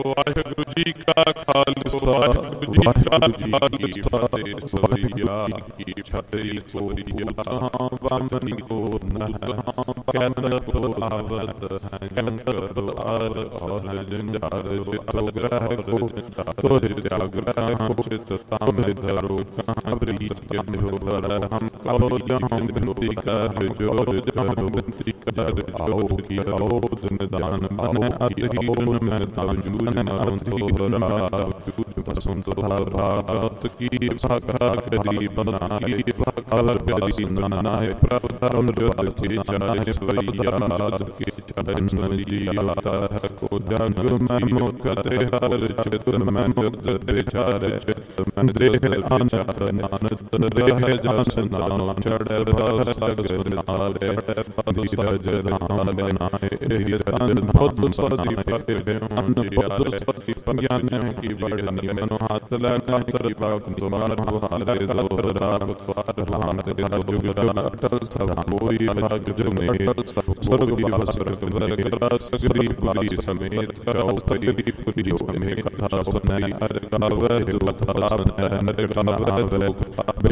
ਵਾਹਿਗੁਰੂ ਜੀ ਕਾ ਖਾਲਸਾ ਵਾਹਿਗੁਰੂ ਜੀ ਕੀ ਫਤਿਹ। ਸੋਰੀਆ ਕੀ ਛਤਰੀ ਸੋਰੀਆ ਬੰਦਨੀ ਕੋ ਨਹ ਕੈਂਦਰ ਕੋ ਆਵਤ ਹੈ ਗੰਦਰ ਦੁਆਰ ਔਰ ਜੰਜਾਰ ਤੋ ਗ੍ਰਹ ਕੋ ਤੋ ਦਿਆਗ੍ਰਹ ਕੋ ਚਿਤ ਤਾਮਿ ਧਰੋ ਕਹਾਂ ਪ੍ਰੀਤ ਜਨੋ ਬਰ ਹਮ ਕੋ ਜਹਾਂ ਬਿਨਤੀ ਕਰ ਜੋਰ ਜਨੋ ਬਿਨਤੀ ਕਰ ਆਓ ਕੀ ਆਓ ਨਿਦਾਨ ਮਨ ਅਤਿ ਮੈਂ ਤਾਜੂ ਨਾਰੰਤੀ ਬਰਾ ਪਸੰਦ ਭਾਰਤ ਕੀ ਸਾਖਾ ਕਰੀ ਬਨਾਈ ਭਗਰ ਬਿਆਸੀ ਨਾਨਾ ਹੈ ਪ੍ਰਭ ਧਰਮ ਜੋਤੀ ਚਾਹੇ ਸਵਈਆ ਰਾਜ ਕੀ ਚਰਨ ਸਵਈ ਆਤਾ ਹੈ ਕੋ ਜਗ ਮੈਂ ਮੁਕਤੇ ਹਰ ਚਿਤ ਮੈਂ ਮੁਕਤ ਦੇ ਚਾਰੇ ਚਿਤ ਮੈਂ ਦੇਖ ਆਨੰਦ ਨਾਨਕ ਦੇਹ ਜਸ ਨਾਮ ਚੜ੍ਹ ਬਸ ਸਗਲ ਨਾਲ ਪਦੀ ਸਜ ਨਾਮ ਨਾਏ ਇਹ ਰਤਨ ਬਹੁਤ ਸਦੀ ਪਤੇ ਮਨ ਬਹੁਤ ਸਦੀ ਗਿਆਨ ਕੀ ਬੜਨੀ ਮਨੁ ਹੱਥ ਲੈਣਾ ਤਰ ਪਾਕ ਤੁਮਾਰ ਹਾਲੇ ਦਲ ਰਾਮ ਤਵਾਰ ਰਾਮ ਦੇ ਜੁਗ ਅਟਲ ਸਭ ਕੋਈ ਭਾਗ ਜੁਨੇ ਸੁਰਗ ਦਿਵਸ ਰਤਨ ਕੇ ਰਸ ਸ੍ਰੀ ਪੁਰੀ ਸਮੇਤ ਕਰੋ ਤਰੀ ਪੁਰੀ ਮੇ ਕਥਾ ਸੁਨਾਈ ਹਰ ਕਾਵ ਦੁਤ ਤਾਪ ਨਰ ਕਾਵ ਲੋਕ